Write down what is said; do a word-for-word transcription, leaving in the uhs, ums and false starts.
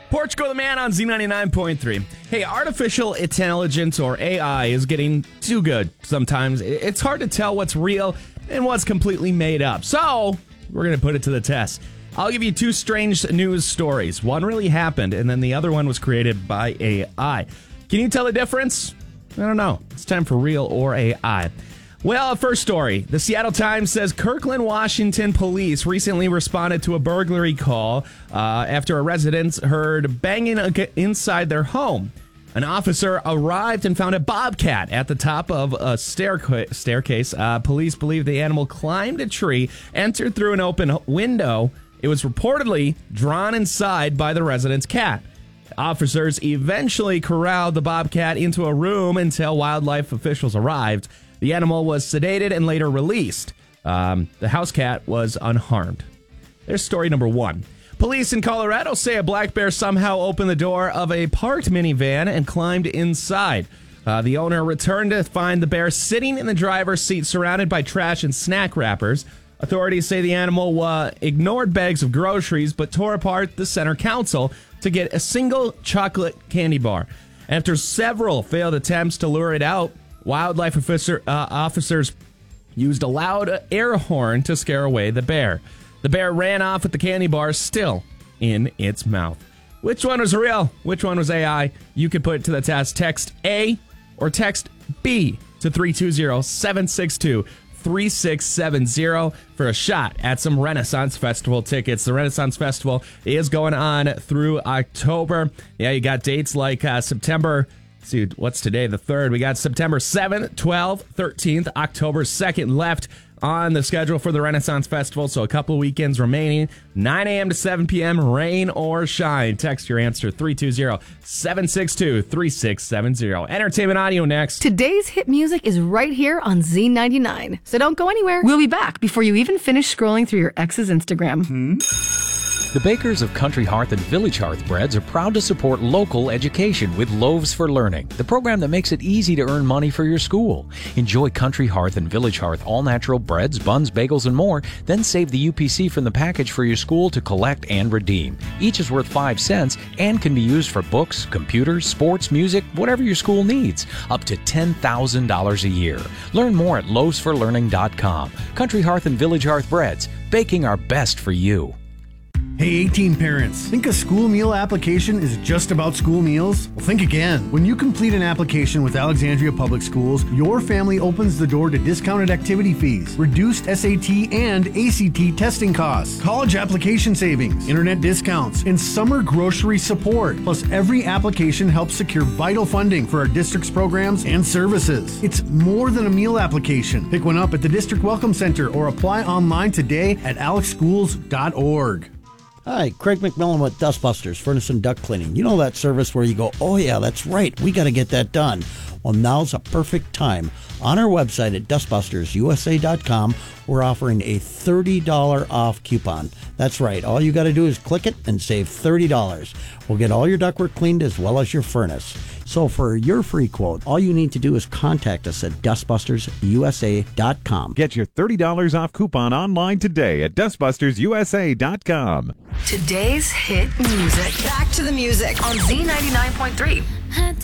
Portugal the Man on Z ninety-nine point three. Hey, artificial intelligence, or A I, is getting too good sometimes. It's hard to tell what's real and what's completely made up. So, we're going to put it to the test. I'll give you two strange news stories. One really happened, and then the other one was created by A I. Can you tell the difference? I don't know. It's time for real or A I. Well, first story. The Seattle Times says Kirkland, Washington police recently responded to a burglary call uh, after a resident heard banging inside their home. An officer arrived and found a bobcat at the top of a stairca- staircase. Uh, police believe the animal climbed a tree, entered through an open window. It was reportedly drawn inside by the resident's cat. Officers eventually corralled the bobcat into a room until wildlife officials arrived. The animal was sedated and later released. Um, the house cat was unharmed. There's story number one. Police in Colorado say a black bear somehow opened the door of a parked minivan and climbed inside. Uh, the owner returned to find the bear sitting in the driver's seat surrounded by trash and snack wrappers. Authorities say the animal uh, ignored bags of groceries but tore apart the center console to get a single chocolate candy bar. After several failed attempts to lure it out, wildlife officer, uh, officers used a loud air horn to scare away the bear. The bear ran off with the candy bar still in its mouth. Which one was real? Which one was A I? You can put it to the test. Text A or text B to three two zero, seven six two, three six seven zero for a shot at some Renaissance Festival tickets. The Renaissance Festival is going on through October. Yeah, you got dates like uh, September... See, what's today? The third. We got September seventh, twelfth, thirteenth, October second left on the schedule for the Renaissance Festival. So a couple of weekends remaining. nine a.m. to seven p.m., rain or shine. Text your answer three two zero, seven six two, three six seven zero. Entertainment Audio next. Today's hit music is right here on Z ninety-nine. So don't go anywhere. We'll be back before you even finish scrolling through your ex's Instagram. Hmm? The bakers of Country Hearth and Village Hearth breads are proud to support local education with Loaves for Learning, the program that makes it easy to earn money for your school. Enjoy Country Hearth and Village Hearth all-natural breads, buns, bagels, and more, then save the U P C from the package for your school to collect and redeem. Each is worth five cents and can be used for books, computers, sports, music, whatever your school needs, up to ten thousand dollars a year. Learn more at loaves for learning dot com. Country Hearth and Village Hearth breads, baking our best for you. Hey, eighteen parents, think a school meal application is just about school meals? Well, think again. When you complete an application with Alexandria Public Schools, your family opens the door to discounted activity fees, reduced S A T and A C T testing costs, college application savings, internet discounts, and summer grocery support. Plus, every application helps secure vital funding for our district's programs and services. It's more than a meal application. Pick one up at the District Welcome Center or apply online today at alex schools dot org. Hi, Craig McMillan with Dustbusters, Furnace and Duct Cleaning. You know that service where you go, oh yeah, that's right, we got to get that done. Well, now's a perfect time. On our website at dust busters u s a dot com, we're offering a thirty dollars off coupon. That's right, all you got to do is click it and save thirty dollars. We'll get all your ductwork cleaned as well as your furnace. So for your free quote, all you need to do is contact us at dust busters u s a dot com. Get your thirty dollars off coupon online today at dust busters u s a dot com. Today's hit music. Back to the music on Z ninety-nine point three.